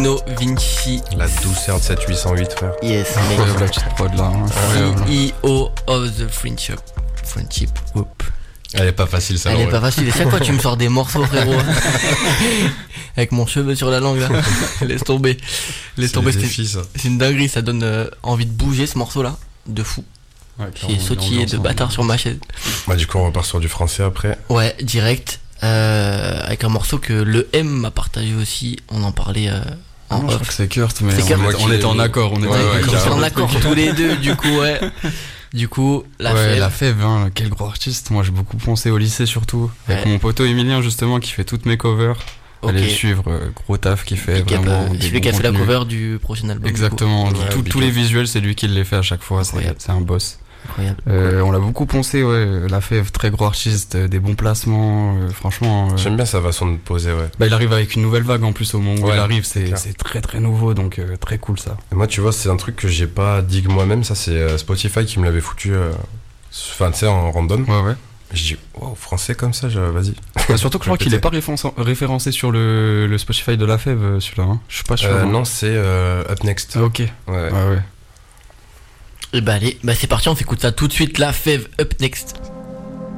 Bruno Vinci. La douceur de 7808, frère. Yes, Incroyable la petite prod là. CEO of the Friendship. Hop. Elle est pas facile, ça. Elle est pas facile. Et chaque fois, tu me sors des morceaux, frérot. Avec mon cheveu sur la langue, là. Laisse tomber. C'est une dinguerie. Ça donne envie de bouger, ce morceau-là. De fou. Ouais, J'ai sautillé de bâtard sur ma chaise. Bah, du coup, on repart sur du français après. Ouais, direct. Avec un morceau que le M m'a partagé aussi. On en parlait en je off. crois que c'est Kurt, mais C'est Kurt. on était en accord. On était en accord tous les deux, du coup, ouais. Du coup, la Fève, hein, quel gros artiste. Moi, j'ai beaucoup pensé au lycée surtout. Avec mon poteau Emilien, justement, qui fait toutes mes covers. Allez le suivre, gros taf qui fait vraiment. Celui qui a fait la cover du prochain album. Exactement. Tous les visuels, c'est lui qui les fait à chaque fois. C'est un boss. Incroyable. On l'a beaucoup poncé, la Fève, très gros artiste, des bons placements, franchement. J'aime bien sa façon de poser, ouais. Bah, il arrive avec une nouvelle vague en plus au moment où il arrive, c'est très très nouveau, donc très cool ça. Et moi, tu vois, c'est un truc que j'ai pas dig moi-même, ça c'est Spotify qui me l'avait foutu, enfin, tu sais, en random. Ouais. Je dis, wow, français comme ça, vas-y. Bah, surtout que je crois qu'il est pas référencé sur le Spotify de la Fève, celui-là, hein. Je suis pas sûr. Non, c'est Up Next. Ok. Ouais. Ouais. Et bah allez, c'est parti, on s'écoute ça tout de suite, la Fève Up Next.